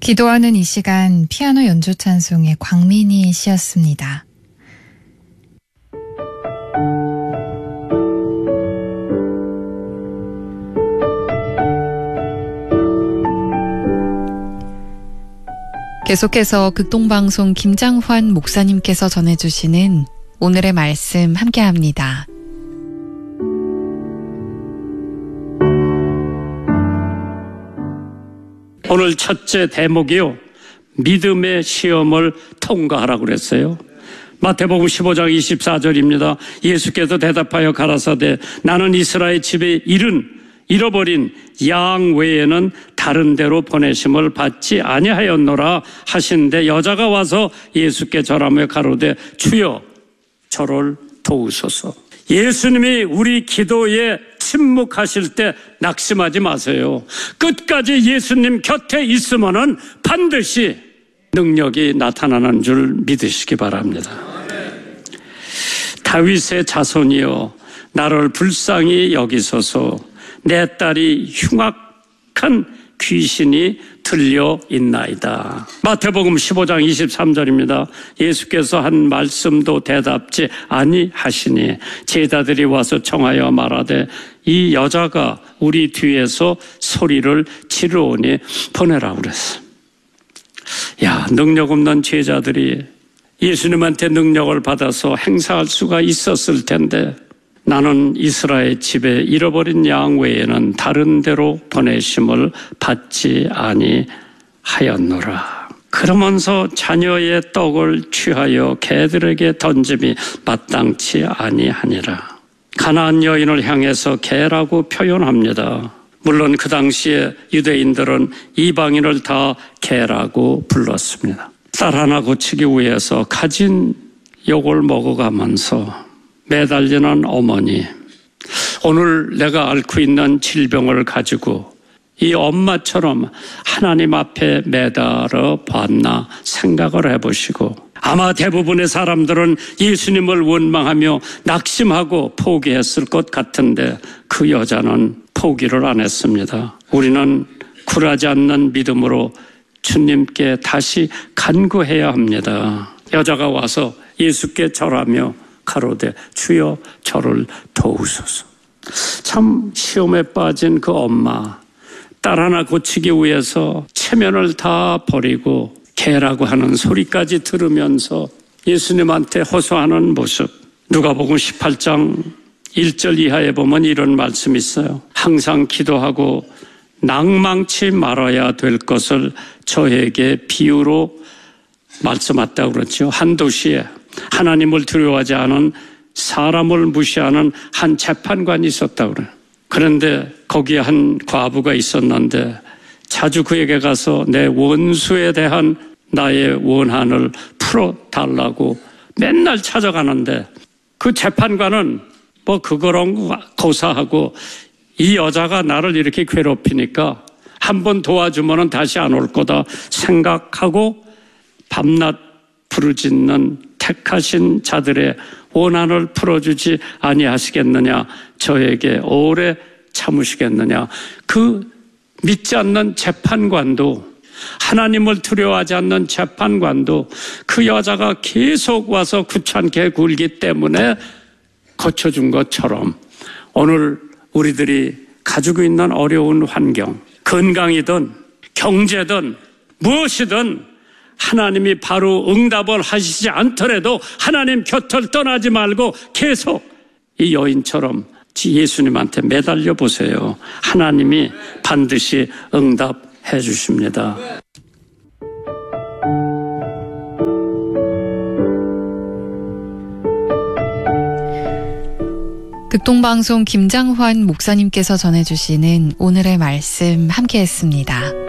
기도하는 이 시간 피아노 연주 찬송의 광민이 씨였습니다. 계속해서 극동방송 김장환 목사님께서 전해주시는 오늘의 말씀 함께합니다. 오늘 첫째 대목이요, 믿음의 시험을 통과하라고 그랬어요. 마태복음 15장 24절입니다. 예수께서 대답하여 가라사대 나는 이스라엘 집에 잃어버린 양 외에는 다른 데로 보내심을 받지 아니하였노라 하신데, 여자가 와서 예수께 절하며 가로되 주여 저를 도우소서. 예수님이 우리 기도에 침묵하실 때 낙심하지 마세요. 끝까지 예수님 곁에 있으면은 반드시 능력이 나타나는 줄 믿으시기 바랍니다. 다윗의 자손이여 나를 불쌍히 여기소서. 내 딸이 흉악한 귀신이 들려 있나이다. 마태복음 15장 23절입니다. 예수께서 한 말씀도 대답지 아니하시니 제자들이 와서 청하여 말하되 이 여자가 우리 뒤에서 소리를 지르오니 보내라고 그랬어요. 야, 능력 없는 제자들이 예수님한테 능력을 받아서 행사할 수가 있었을 텐데, 나는 이스라엘 집에 잃어버린 양 외에는 다른 데로 보내심을 받지 아니하였노라. 그러면서 자녀의 떡을 취하여 개들에게 던짐이 마땅치 아니하니라. 가나안 여인을 향해서 개라고 표현합니다. 물론 그 당시에 유대인들은 이방인을 다 개라고 불렀습니다. 딸 하나 고치기 위해서 가진 욕을 먹어가면서 매달리는 어머니, 오늘 내가 앓고 있는 질병을 가지고 이 엄마처럼 하나님 앞에 매달아 봤나 생각을 해보시고, 아마 대부분의 사람들은 예수님을 원망하며 낙심하고 포기했을 것 같은데 그 여자는 포기를 안 했습니다. 우리는 굴하지 않는 믿음으로 주님께 다시 간구해야 합니다. 여자가 와서 예수께 절하며 가로되 주여 저를 도우소서. 참 시험에 빠진 그 엄마, 딸 하나 고치기 위해서 체면을 다 버리고 개라고 하는 소리까지 들으면서 예수님한테 호소하는 모습. 누가복음 18장 1절 이하에 보면 이런 말씀이 있어요. 항상 기도하고 낭망치 말아야 될 것을 저에게 비유로 말씀했다고 그랬죠. 한 도시에 하나님을 두려워하지 않은 사람을 무시하는 한 재판관이 있었다고 그래요. 그런데 거기에 한 과부가 있었는데 자주 그에게 가서 내 원수에 대한 나의 원한을 풀어달라고 맨날 찾아가는데, 그 재판관은 뭐 그거랑 고사하고 이 여자가 나를 이렇게 괴롭히니까 한번 도와주면 다시 안 올 거다 생각하고 밤낮 부르짖는 택하신 자들의 원한을 풀어주지 아니하시겠느냐, 저에게 오래 참으시겠느냐. 그 믿지 않는 재판관도, 하나님을 두려워하지 않는 재판관도 그 여자가 계속 와서 귀찮게 굴기 때문에 고쳐준 것처럼, 오늘 우리들이 가지고 있는 어려운 환경, 건강이든 경제든 무엇이든 하나님이 바로 응답을 하시지 않더라도 하나님 곁을 떠나지 말고 계속 이 여인처럼 예수님한테 매달려 보세요. 하나님이 반드시 응답해 주십니다. 극동방송 김장환 목사님께서 전해주시는 오늘의 말씀 함께했습니다.